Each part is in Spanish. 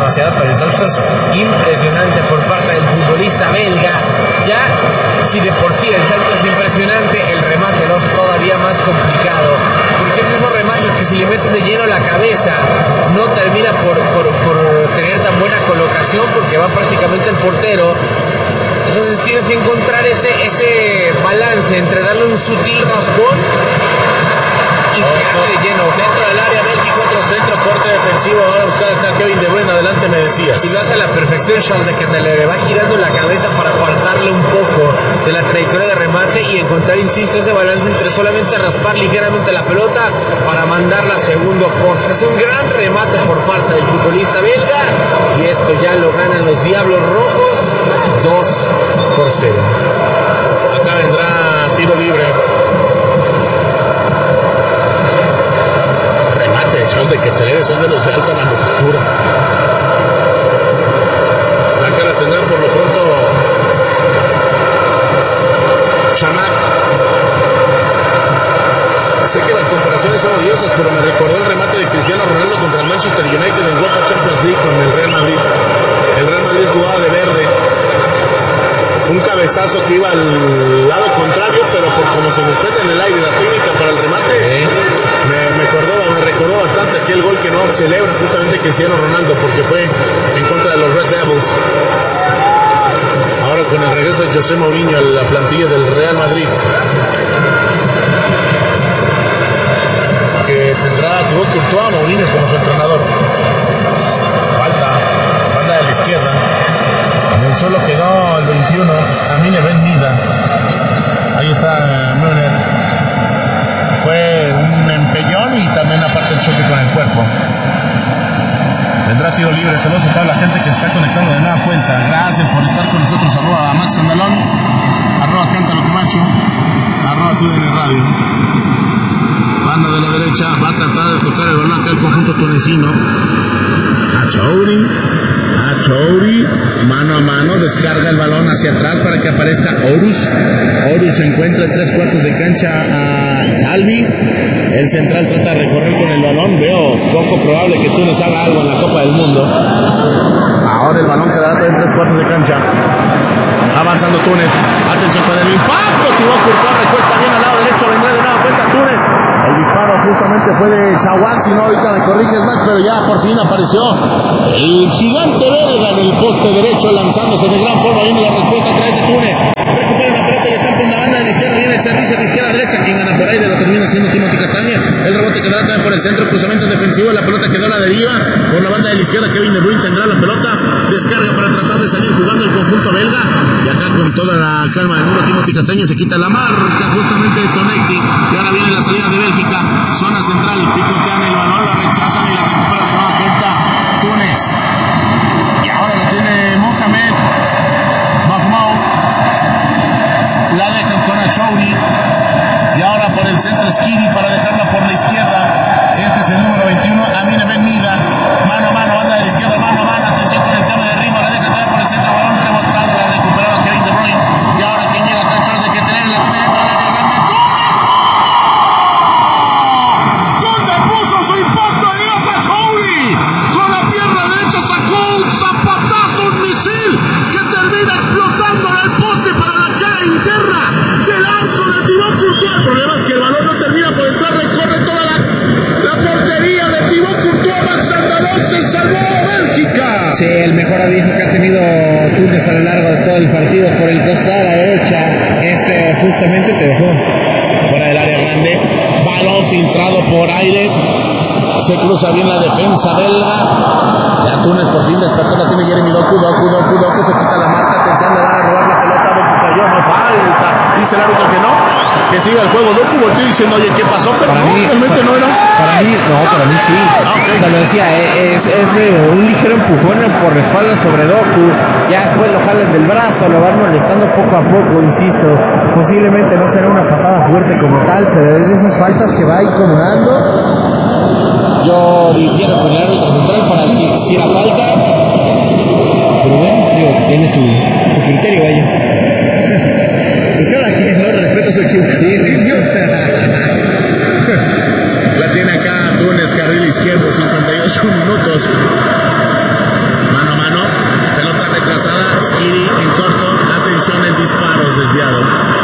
demasiado, pero el salto es impresionante por parte del futbolista belga. Ya, si de por sí el salto es impresionante, el remate lo hace todavía más complicado, porque es de esos remates que si le metes de lleno la cabeza, no termina por tener tan buena colocación, porque va prácticamente el portero. Entonces tienes que encontrar ese balance entre darle un sutil raspón y pegarle de lleno. Dentro del área, Bélgica, otro centro, corte defensivo. Ahora buscar acá Kevin De Bruyne, adelante me decías. Y lo hace a la perfección, Charles, de que te le va girando la cabeza para apartarle un poco de la trayectoria de remate y encontrar, insisto, ese balance entre solamente raspar ligeramente la pelota para mandarla a segundo poste. Es un gran remate por parte del futbolista belga y esto ya lo ganan los Diablos Rojos 2-0. Acá vendrá tiro libre. Remate de Charles de Ketelaere, son de los de alta manufactura. Acá la tendrán por lo pronto Chamac. Sé que las comparaciones son odiosas, pero me recordó el remate de Cristiano Ronaldo contra el Manchester United en UEFA Champions League con el Real Madrid. El Real Madrid jugaba de verde. Un cabezazo que iba al lado contrario, pero por como se suspende en el aire la técnica para el remate, me recordó bastante aquel gol que no celebra justamente Cristiano Ronaldo, porque fue en contra de los Red Devils. Ahora con el regreso de José Mourinho a la plantilla del Real Madrid, que tendrá a Thibaut Courtois, Mourinho como su entrenador. Falta, banda de la izquierda. En el suelo quedó el 21, Amine Ben Mida. Ahí está Müller. Fue un empellón y también aparte el choque con el cuerpo. Vendrá tiro libre, saludos a toda la gente que se está conectando de nueva cuenta. Gracias por estar con nosotros, arroba Max Andalón, arroba Cántalo Camacho, arroba TUDN Radio. Banda de la derecha, va a tratar de tocar el balón acá el conjunto tunecino. Chouri, mano a mano, descarga el balón hacia atrás para que aparezca Orus. Orus se encuentra en 3/4 de cancha a Talvi. El central trata de recorrer con el balón. Veo poco probable que Túnez haga algo en la Copa del Mundo. Ahora el balón quedará todo en 3/4 de cancha. Avanzando Túnez. Atención con el impacto. Thibaut Courtois recuesta bien al lado derecho. Vendrá de nueva cuenta Túnez. El disparo justamente fue de Chawak. Si no, ahorita me corriges, Max, pero ya por fin apareció el gigante belga en el poste derecho, lanzándose de gran forma. Viene la respuesta a través de Túnez. Recupera la pelota y está en la banda de la izquierda. Viene el servicio de izquierda a derecha. Quien gana por aire lo termina siendo Timothy Castaña. El rebote quedará también por el centro. Cruzamiento defensivo. La pelota quedó a la deriva. Por la banda de la izquierda, Kevin De Bruyne tendrá la pelota. Descarga para tratar de salir jugando el conjunto belga. Y acá con toda la calma del mundo, Timothy Castaña se quita la marca justamente de Tonecti. Y ahora viene la salida de Bélgica. Zona central. Picotean el balón. La rechazan y la recupera de nueva cuenta Túnez. Y ahora la tiene Mohamed Mahmoud. La dejan con Achouri. Y ahora por el centro Skiri para dejarla por la izquierda. Este es el número 21, Amine Ben Mida. Mano a mano, banda de la izquierda, mano a mano. Atención con el cambio de ritmo. La deja también por el centro. Balón rebotado. La recuperaba Kevin De Bruyne. Y ahora quien llega acá, Charles de Ketelaere, la tiene dentro del área grande. ¿Dónde puso su impacto Elías Achouri? Con la pierna derecha sacó un zapatazo, un misil que termina explotando en el poste para la cara interna del arco de Thibaut Courtois. El problema es que el balón no termina por entrar, recorre toda la portería de Thibaut Courtois. Max Andalón, se salvó Bélgica. Sí, el mejor aviso que ha tenido Túnez a lo largo de todo el partido por el costado a la derecha es justamente te dejó fuera del área grande. Balón filtrado por aire. Se cruza bien la defensa belga. Ya Túnez por fin despertó. La tiene Jeremy Doku. Se quita la marca. Atención, le van a robar la pelota. Doku cayó, no falta. Dice el árbitro que no. Que siga el juego. Doku volteó diciendo, oye, ¿qué pasó? Pero para no, mí, realmente no era. Para mí sí. Okay. O sea, lo decía, es un ligero empujón por la espalda sobre Doku. Ya después lo jalan del brazo, lo van molestando poco a poco, insisto. Posiblemente no será una patada fuerte como tal, pero es de esas faltas que va incomodando. Yo difiero con el árbitro central para que si la falta, pero bueno, digo, tiene su criterio, vaya. Es cada quien, ¿no? Respeto su equipo. Sí. La tiene acá Túnez, carril izquierdo, 58 minutos. jugada, Skiri en corto, atención, el disparo es desviado.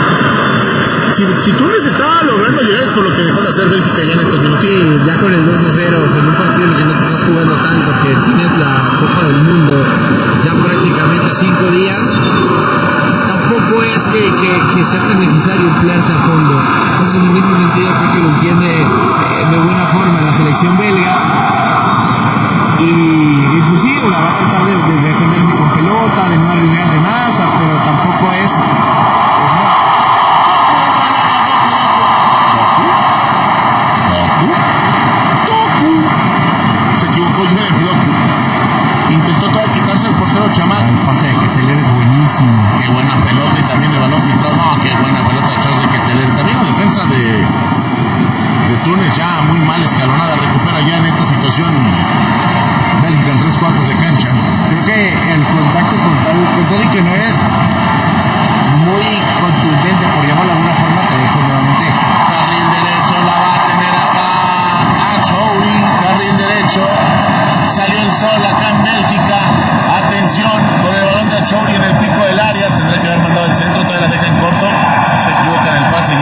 Si Túnez estaba logrando llegar es por lo que dejó de hacer Bélgica ya en estos minutos. Sí, ya con el 2-0, en un partido en el que no te estás jugando tanto, que tienes la Copa del Mundo ya prácticamente 5 días, tampoco es que sea tan necesario emplearte a fondo. Entonces, en ese sentido, creo que lo entiende de buena forma la selección belga. Y pues sí, va a tratar de defenderse con pelota, de no arriesgar de más, pero tampoco es... Intentó todavía quitarse el portero Chamac. El pase de Keteler es buenísimo. Qué buena pelota y también el balón filtrado. No, qué buena pelota de Charles de Keteler. También la defensa de Túnez ya muy mal escalonada. Recupera ya en esta situación Bélgica en 3/4 de cancha. Creo que el contacto con todo y que no es muy contundente, por llamarlo de alguna forma, te dejo nuevamente. Carril derecho la va a tener acá a Chouri. Carril derecho. Salió el sol acá en Bélgica. Atención con el balón de Achouri en el pico del área. Tendrá que haber mandado el centro. Todavía la deja en corto. Se equivoca en el pase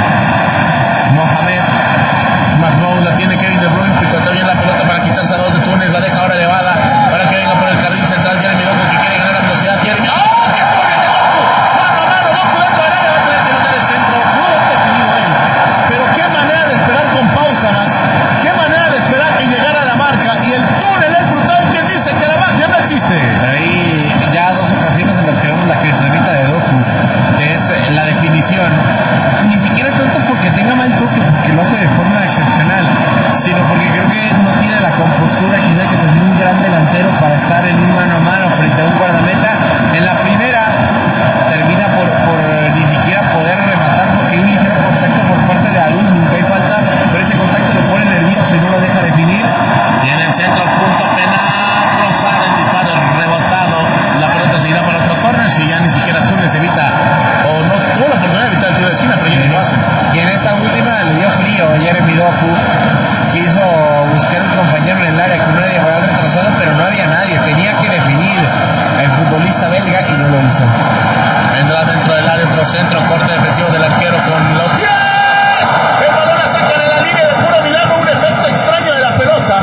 ya Mohamed. Masmou la tiene Kevin De Bruyne. Picota bien la pelota para quitarse a dos de Túnez. La deja ahora elevada para que venga por el carril central. Jeremy Doku que quiere ganar la velocidad. Jeremy. ¡Oh! ¡Qué pone de Doku! Mano a mano. Doku dentro del área. Va a tener que mandar el centro. Muy definido él. Pero qué manera de esperar con pausa, Max. Qué manera de esperar que llegara a la marca. Y el túnel es brutal. ¿Quién dice que la magia no existe? Hay ya dos ocasiones en las que vemos la criptonita de Doku, que es la definición. Ni siquiera tanto porque tenga mal toque, porque lo hace de forma excepcional, sino porque creo que no tiene la compostura quizá que tendría un gran delantero para estar en un mano a mano frente a un guardameta. En la primera termina por ni siquiera poder rematar porque hay un ligero contacto por parte de Aruz, nunca hay falta, pero ese contacto lo pone nervioso y no lo deja definir. Y en el centro, punto penal, Trossard, el disparo es rebotado, la pelota se irá para otro córner, si ya ni siquiera Túnez evita, o no tuvo la oportunidad de evitar el tiro de esquina, pero ya ni lo hacen. Y en esta última le dio frío a Jeremy Doku, quiso buscar un compañero en el área con una diagonal retrasada, pero no había nadie, tenía que definir el futbolista belga y no lo hizo. Vendrá dentro del área otro centro, corte defensivo del arquero con los pies. El balón la sacan en la línea de puro milagro, un efecto extraño de la pelota.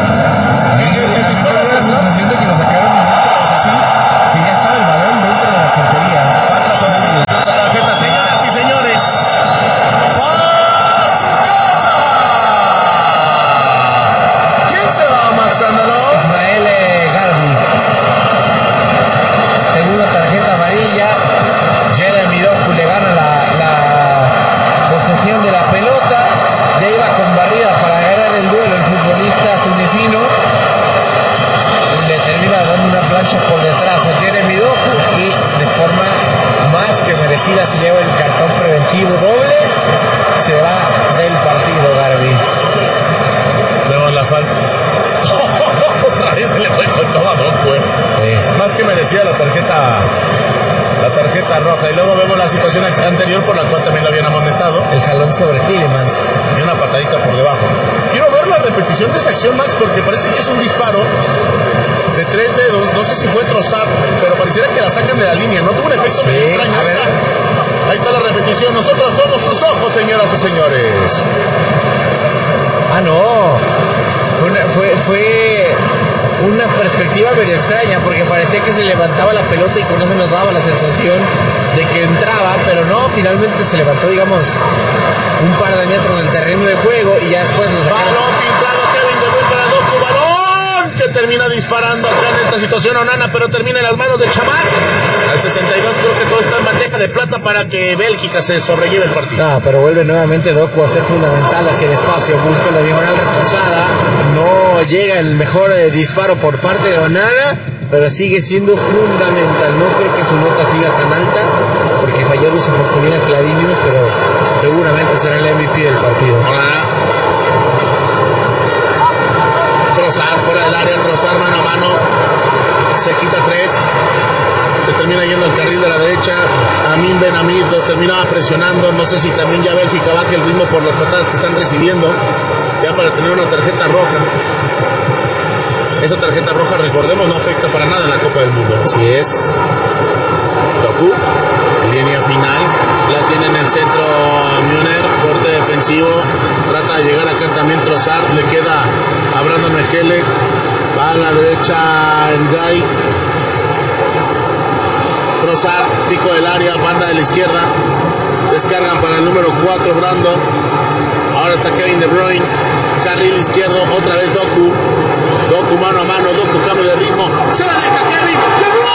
El disparo de la sensación de que lo sacaron así, que ya estaba el balón dentro de la portería. La tarjeta, señoras y señores. ¡A su casa! ¿Quién se va, Max Andaló? Ismael Garbi. Segunda tarjeta amarilla. Jeremy Doku le gana la posesión de la pelota. Ya iba con barrida para ganar el duelo el futbolista tunecino. Le termina dando una plancha por detrás a Jeremy Doku y de forma más que merecida se lleva el cartón preventivo doble. Se va del partido Garbi. Vemos la falta. Otra vez se le fue con toda Doku. Más que merecía la tarjeta roja. Y luego vemos la situación anterior por la cual también lo habían amonestado. El jalón sobre Tielemans. Y una patadita por debajo. Quiero ver la repetición de esa acción, Max, porque parece que es un disparo de 3 dedos. No sé si fue Trossard, pero pareciera que la sacan de la línea. No tuvo un efecto medio extraño. Ahí está la repetición. Nosotros somos sus ojos, señoras y señores. Ah, no. Fue una perspectiva medio extraña porque parecía que se levantaba la pelota y con eso nos daba la sensación de que entraba, pero no, finalmente se levantó, digamos, un par de metros del terreno de juego y ya después nos sacaron. Balón filtrado, Kevin De Bruyne para Doku, balón que termina disparando acá en esta situación Onana, pero termina en las manos de Chamac. Al 62 creo que todo está en bandeja de plata para que Bélgica se sobrelleve el partido. No, pero vuelve nuevamente Doku a ser fundamental hacia el espacio, busca la diagonal retrasada, no llega el mejor disparo por parte de Onana, pero sigue siendo fundamental. No creo que su nota siga tan alta porque falló dos oportunidades clarísimas, pero seguramente será el MVP del partido. Trossard fuera del área, Trossard mano a mano, se quita 3, se termina yendo al carril de la derecha. Amin Ben Hamid lo terminaba presionando. No sé si también ya Bélgica baje el ritmo por las patadas que están recibiendo, ya para tener una tarjeta roja. Esa tarjeta roja, recordemos, no afecta para nada en la Copa del Mundo. Así es. Doku, en línea final, la tiene en el centro Müller, corte defensivo, trata de llegar acá también Trossard, le queda a Brandon Mekele, va a la derecha Ndiaye, Trossard, pico del área, banda de la izquierda, descargan para el número 4 Brando, ahora está Kevin De Bruyne, carril izquierdo, otra vez Doku mano a mano, Doku cambio de ritmo, se la deja Kevin De Bruyne.